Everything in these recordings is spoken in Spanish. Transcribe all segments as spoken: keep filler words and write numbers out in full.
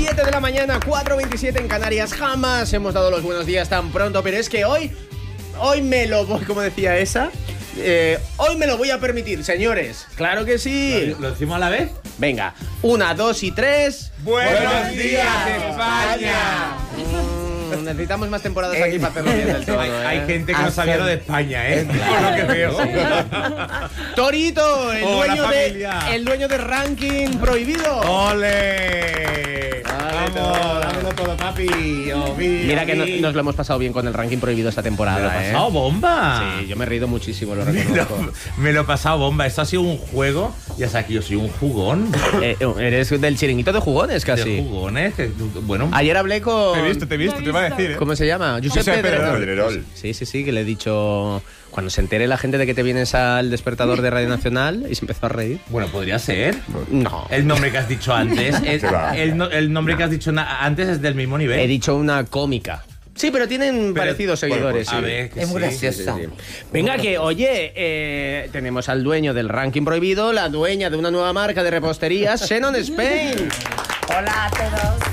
siete de la mañana, cuatro veintisiete en Canarias. Jamás hemos dado los buenos días tan pronto, pero es que hoy, hoy me lo voy, como decía esa, eh, hoy me lo voy a permitir, señores. Claro que sí. ¿Lo, lo decimos a la vez? Venga, una, dos y tres. ¡Buenos, Buenos días, España! Mm, necesitamos más temporadas aquí para hacerlo bien del todo. Hay, ¿eh? hay gente que no sabía lo de España, ¿eh? Por lo que veo. Torito, el Hola, dueño, de, familia. el dueño de Ranking Prohibido. ¡Ole! ¡Vamos! ¡Dámelo todo, papi! Oh, mira, Mira que no, aquí. nos lo hemos pasado bien con el Ranking Prohibido esta temporada. Me lo he ¿eh? pasado bomba. Sí, yo me he reído muchísimo, lo Me reconozco. lo, me lo he pasado bomba. Esto ha sido un juego. Ya sabes que yo soy un jugón. Eh, eres del chiringuito de jugones, casi. De jugones. que- bueno, Ayer hablé con... Te he visto, te he visto, te iba a decir, ¿eh? ¿Cómo se llama? Josep Josep Pedrerol. Pedrerol. Sí, sí, sí, que le he dicho... Cuando se entere la gente de que te vienes al despertador de Radio Nacional, y se empezó a reír. bueno, podría ser. No. El nombre que has dicho antes. Es, Se va. el, no- el nombre que has dicho na- antes es del mismo nivel. He dicho una cómica. Sí, pero tienen Pero- parecidos bueno, seguidores. pues, a sí. ver, que Es muy sí, gracioso. sí, sí. Venga, que, oye, eh, tenemos al dueño del Ranking Prohibido, la dueña de una nueva marca de reposterías, Shannon Spain. Hola a todos.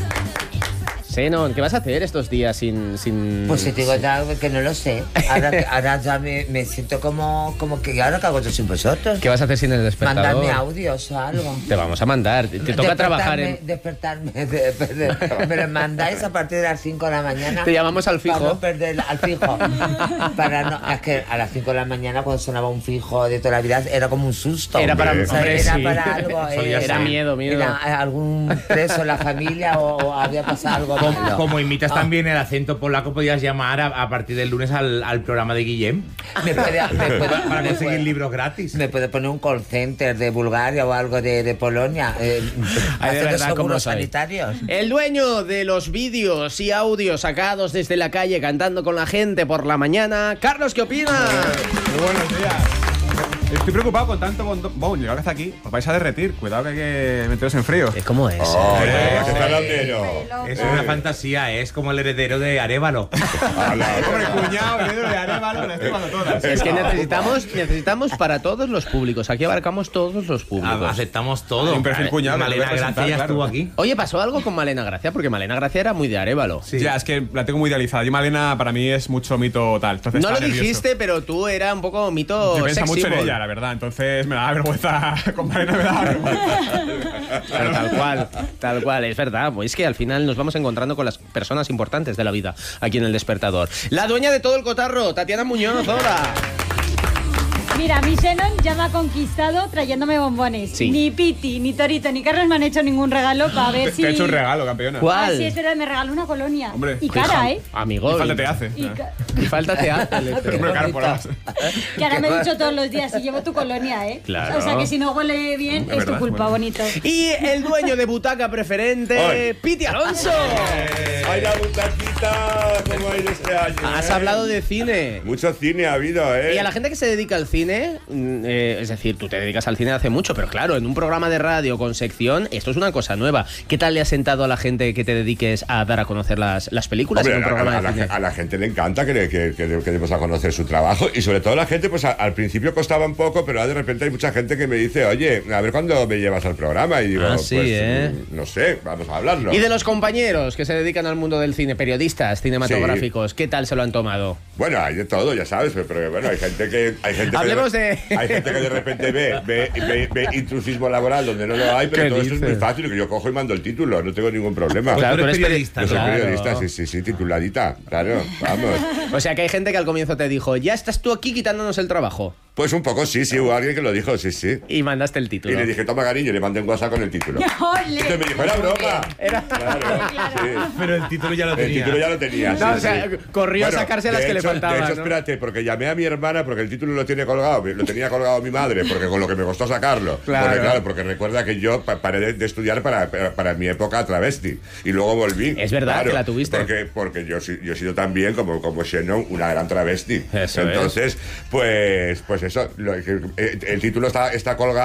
Shannon, ¿qué vas a hacer estos días sin...? sin... Pues si te digo ya que no lo sé. Ahora, que- ahora ya me, me siento como, como que ahora que hago yo sin vosotros. ¿Qué vas a hacer sin el despertador? Mandarme audios o algo. Te vamos a mandar. Te toca trabajar en... Despertarme, de- de- me lo mandáis a partir de las cinco de la mañana. Te llamamos al fijo. Para no perder al fijo. Para no, es que a las cinco de la mañana cuando sonaba un fijo de toda la vida era como un susto. Era para- O sea, hombre, era sí. para algo. Solía Era ser. miedo, miedo. Era algún preso en la familia o, o había pasado algo Como, malo. como imitas Ah. también el acento polaco, podías llamar a, a partir del lunes al, al programa de Guillem Me puede, me puede- para, para me conseguir puede- libros gratis. Me puede poner un call center de Bulgaria o algo de, de Polonia. Eh, Ay, de haciendo verdad, ¿cómo seguros soy? sanitarios. El dueño de los vídeos y audios sacados desde la calle cantando con la gente por la mañana, Carlos, ¿qué opinas? Muy buenos días. Estoy preocupado con tanto bon- bon, llegado hasta aquí. Os vais a derretir. Cuidado que hay que meteros en frío. ¿Cómo es? Eh, ¿qué tal, Es una fantasía, es como el heredero de Arévalo. Hombre, cuñado, heredero de Arévalo, las estoy dando todas. Es que necesitamos, necesitamos para todos los públicos. Aquí abarcamos todos los públicos. Aceptamos todo. Hay un perfil cuñado, lo voy Malena a presentar, Gracia ya claro. estuvo aquí. Oye, pasó algo con Malena Gracia, porque Malena Gracia era muy de Arévalo. Sí. Ya, es que la tengo muy idealizada. Yo, Malena, para mí es mucho mito tal. Entonces, No lo estaba nervioso. dijiste, pero tú era un poco mito Yo pienso sex mucho en symbol. ella, la verdad. Entonces me da vergüenza. Con Malena me da vergüenza. Pero tal cual, tal cual, es verdad. Pues es que al final nos vamos encontrando con las personas importantes de la vida aquí en El Despertador. La dueña de todo el cotarro, Tatiana Muñoz, hola. Mira, mi Shannon ya me ha conquistado trayéndome bombones. Sí. Ni Piti, ni Torito, ni Carlos me han hecho ningún regalo para ver Te, si... te he hecho un regalo, campeona. ¿Cuál? Ah, sí, es verdad, me regaló una colonia. Hombre, y cara, ¿eh? Amigo. Y falta te hace. Y ca- Y falta te hace. Lete. Hombre, claro, por la base. que ahora me he dicho todos los días, si llevo tu colonia, ¿eh? Claro. O sea, que si no huele bien, Es es, verdad, tu culpa, bueno. bonito. Y el dueño de butaca preferente, Ay. Piti Alonso. ¡Ay, la butaquita! ¿Cómo ha ido este año? Has eh? hablado de cine. Mucho cine ha habido, ¿eh? Y a la gente que se dedica al cine, mm, eh, es decir, tú te dedicas al cine hace mucho, pero claro, en un programa de radio con sección, esto es una cosa nueva. ¿Qué tal le ha sentado a la gente que te dediques a dar a conocer las, las películas Hombre, en un a, programa a- a de la, cine? a la gente le encanta que, le- que, que, que demos a conocer su trabajo y sobre todo la gente, pues a- al principio costaba un poco, pero ahora de repente hay mucha gente que me dice, oye, a ver cuándo me llevas al programa y digo, Ah, sí, pues ¿eh? mm, no sé, vamos a hablarlo. Y de los compañeros que se dedican al mundo del cine, periodistas cinematográficos, ¿qué tal se lo han tomado? Bueno, hay de todo, ya sabes, pero, pero bueno, hay gente que hay gente que Hablemos de, de- hay gente que de repente ve, ve, ve, ve intrusismo laboral donde no lo hay, pero ¿Qué todo esto es dices? muy fácil, que yo cojo y mando el título, no tengo ningún problema. Pues Claro, tú eres tú eres periodista, Yo soy claro. periodista, sí, sí, sí, tituladita, claro, vamos. O sea que hay gente que al comienzo te dijo, ya estás tú aquí quitándonos el trabajo. Pues un poco sí, sí, hubo alguien que lo dijo, sí, sí. Y mandaste el título. Y le dije, toma cariño, y le mandé un WhatsApp con el título. ¡Ole! Entonces me dijo, era broma. Era- Claro, sí. Pero el título ya lo El tenía. título ya lo tenía. No, sí, o sea, sí. corrió a Bueno, sacarse las de que le hecho- faltaban, De hecho, ¿no? espérate, porque llamé a mi hermana porque el título lo tiene colgado. Lo tenía colgado mi madre, porque con lo que me costó sacarlo. Claro. Porque, claro, porque recuerda que yo pa- paré de, de estudiar para, para, para mi época travesti. Y luego volví. Es verdad Claro, que la tuviste. Porque, porque yo, sí- yo he sido también, como, como Shannon, una gran travesti. Eso Entonces, pues, pues eso, lo- el, el título está, está colgado.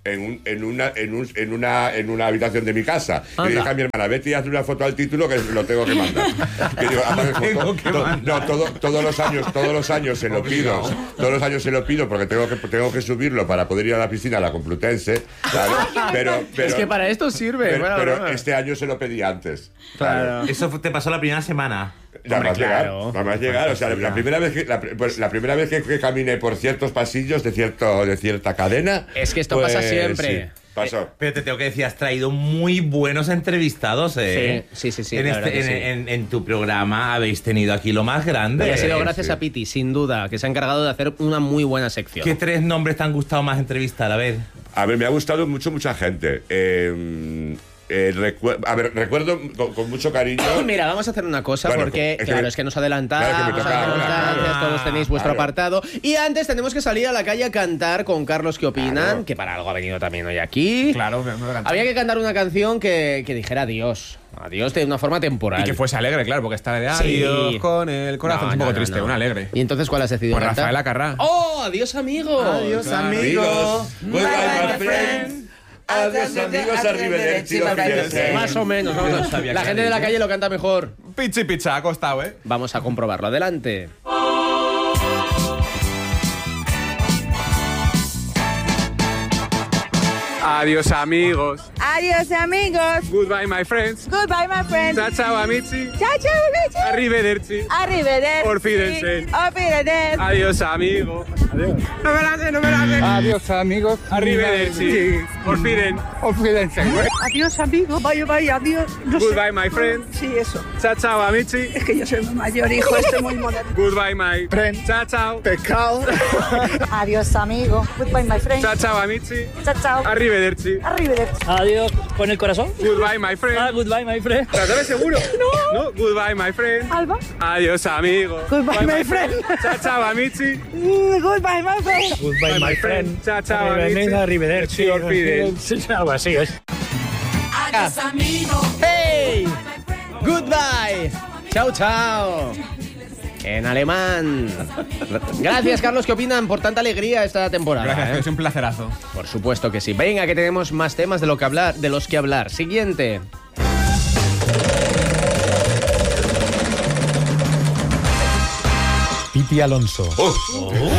en, un, en, una, en, un, en, una, en una habitación de mi casa. Anda. Y le dije a mi hermana, vete y hazle una foto al título que lo tengo que mandar. Que digo, "Hazme foto". Tengo que To- mandar. no, todo, todos los años, todos los años se lo pido. Todos los años se lo pido porque tengo que, tengo que subirlo para poder ir a la piscina, a la Complutense. ¿sabes? Pero, pero, es que para esto sirve. pero, buena pero broma. este año se lo pedí antes. Claro. Eso fue- te pasó la primera semana. Nada Hombre, más llegar, claro. nada más llegar. O sea, la, la primera vez que la, pues, la primera vez que, que caminé por ciertos pasillos de cierto de cierta cadena. Es que esto pues, pasa siempre. sí, pasó. Pero te tengo que decir, has traído muy buenos entrevistados, ¿eh? Sí, sí, sí, sí, En, la este- verdad que en, sí. en- en tu programa habéis tenido aquí lo más grande. Y ha sido Sí, gracias sí. a Piti, sin duda, que se ha encargado de hacer una muy buena sección. ¿Qué tres nombres te han gustado más entrevistar? A ver. A ver, me ha gustado mucho, mucha gente. Eh, eh, recu- a ver, recuerdo con, con mucho cariño. Mira, vamos a hacer una cosa Bueno, porque, es que claro, me- es que nos adelantamos, claro, que me toca hay ahora. circunstancias, todos tenéis vuestro Claro. apartado. Y antes tenemos que salir a la calle a cantar con Carlos ¿Qué opinan? Claro. Que para algo ha venido también hoy aquí. Claro, me, me encanta. Había que cantar una canción que, que dijera adiós. Adiós de una forma temporal. Y que fuese alegre, claro, porque está de Sí. adiós con el corazón. No, es un poco no, no, triste, no. una alegre. ¿Y entonces cuál has decidido Pues cantar? Rafaela Carrá. ¡Oh, adiós, amigo! Adiós, Amigos, goodbye, my friend. Adiós, amigos, arrivederci, auf Wiedersehen. Más o menos. vamos a- No sabía la que gente era de la ella. calle lo canta mejor. Pichi picha, ha costado, ¿eh? Vamos a comprobarlo. Adelante. Adiós, amigos. Adiós, amigos. Goodbye, my friends. Goodbye, my friends. Ciao, ciao, amici. Ciao, ciao, amici. Arrivederci. Arrivederci. Auf Wiedersehen. Auf Wiedersehen. Adiós, amigo. Adiós. No me la hace, no me la hace. Adiós, amigos. Arrivederci. Auf Wiedersehen. Auf Wiedersehen. Adiós, amigos. Vaya, vaya, adiós. No sé. Goodbye, my friend. Sí, eso. Ciao, ciao, amici. Es que yo soy muy mayor, hijo. Este es muy moderno. Goodbye, my Friend. Ciao, ciao. Pescado. Adiós, amigos. Goodbye, my friend. Ciao, ciao, amici. Chao, chao. Arrivederci. Arrivederci. Adiós con el corazón. Goodbye, my friend. Ah, goodbye, my friend. ¿Pero sabes seguro? No. ¿No? Goodbye, my friend. Alba. Adiós, amigo. Goodbye, my friend. Ciao, ciao, amici. Mm, Goodbye, my friend. Goodbye, my friend. Ciao, ciao, amici. Arrivederci. Arrivederci. Auf Wiedersehen. Sí, algo así es. ¡Hey! ¡Goodbye! ¡Chao, chao! En alemán. Gracias, Carlos. ¿Qué opinan por tanta alegría esta temporada? Gracias, eh? es un placerazo. Por supuesto que sí. Venga, que tenemos más temas de lo que hablar, de los que hablar. Siguiente. Piti Alonso.